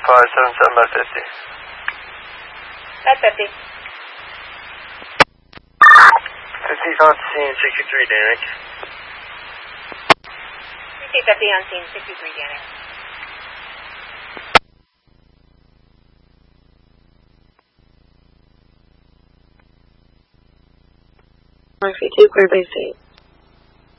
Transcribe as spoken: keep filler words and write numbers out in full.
five seven seven by fifty. At fifty. fifty's on scene, sixty-three, Danik. fifty fifty on scene, sixty-three, Danik. Murphy two, clear base eight.